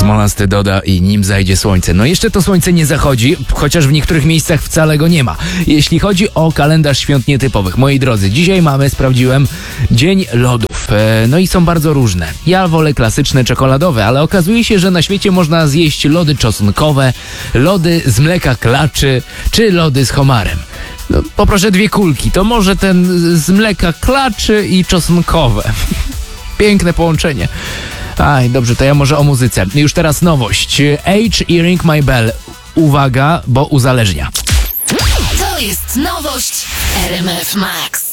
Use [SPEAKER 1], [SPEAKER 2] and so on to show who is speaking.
[SPEAKER 1] Smolasty doda i nim zajdzie słońce. No jeszcze to słońce nie zachodzi, chociaż w niektórych miejscach wcale go nie ma. Jeśli chodzi o kalendarz świąt nietypowych, moi drodzy, dzisiaj mamy, sprawdziłem, Dzień Lodów. No i są bardzo różne. Ja wolę klasyczne czekoladowe, ale okazuje się, że na świecie można zjeść lody czosnkowe, lody z mleka klaczy, czy lody z homarem. No, poproszę 2 kulki, to może ten z mleka klaczy i czosnkowe. Piękne połączenie. Aj, dobrze, to ja może o muzyce. Już teraz nowość. Age i Ring My Bell. Uwaga, bo uzależnia.
[SPEAKER 2] To jest nowość RMF Max.